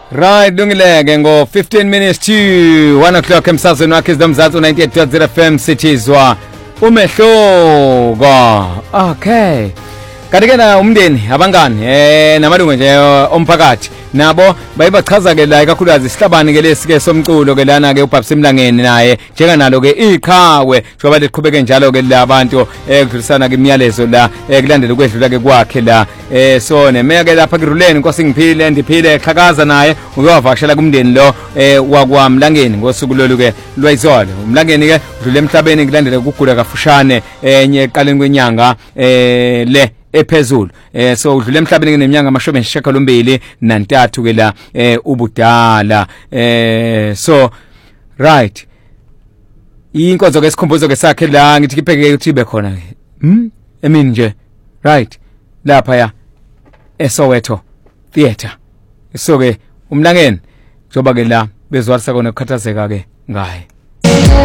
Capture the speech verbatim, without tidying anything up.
Right, dungileke ngo fifteen minutes to one o'clock emsazweni wakhe izomzathu ninety-eight point zero F M sithizwa umehluko. Okay. Kanti-ke na umndeni abangani eh namalungu nje omphakathi nabo bayibachaza ke la ikakhulukazi isihlabani ke lesike somculo ke lana ke uBabs Mlangeni naye njenganalo ke iqhawe njoba liqhubeke njalo ke labantu ekudlulisana ke imiyalezo la ekulandela ukwedlula ke kwakhe la eh so nemeya ke lapha kiruleni Nkosi ngiphile ndiphile eqhakaza naye uyovakashela kumndeni lo eh wakwamlangeni ngosuku lolu ke lwayizolo umlangeni ke udlule emhlabeni kulandela ukugula kafushane enye eqaleni kwenyanga eh le ephezulu eh so udlule emhlabeni kuneminyaka amashumi ayisishiyagalombili nantathu ke la eh ubudala eh so right inkonzo ke sikhumbuzo ke sakhe la ngithi kipheke ukuthi ibe khona ke hm emini nje right lapha ya eSoweto theater so ke umlangeni njoba ke la bezwarisa kona ukukhathazeka ke ngaye.